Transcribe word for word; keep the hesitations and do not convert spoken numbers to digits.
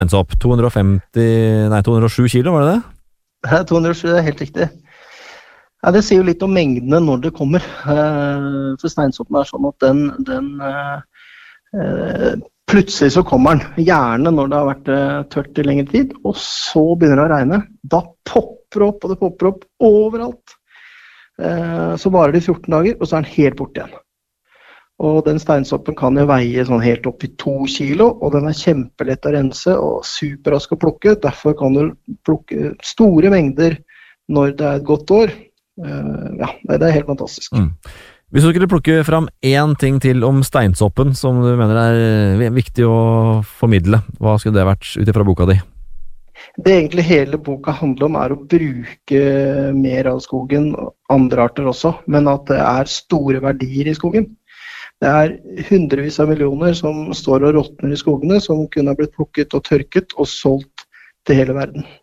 Steinsopp, to hundre og femti, nei, to hundre og sju kilo, var det det? Det er to hundre og sju, det er helt riktig. Ja, det sier jo litt om mengdene når det kommer. For steinsoppen er sånn at den, den plutselig så kommer den, gjerne når det har vært tørt i lengre tid, og så begynner det å regne. Da popper opp, og det popper opp overalt. Så varer det i fjorten dager, og så er den helt bort igjen. Og den steinsoppen kan jo veie sånn helt opp i to kilo, og den er kjempelett å rense og superrask å plukke. Derfor kan du plukke store mengder når det er et godt år. Ja, det er helt fantastisk. Mm. Hvis du skulle plukke fram én ting til om steinsoppen som du mener er viktig å formidle, hva skulle det vært ut ifra boka di? Det egentlig hele boka handler om er å bruke mer av skogen, andre arter også, men at det er store verdier i skogen. Det er hundrevis av millioner som står og råtner i skogene, som kunne ha blitt plukket og tørket og solgt til hele verden.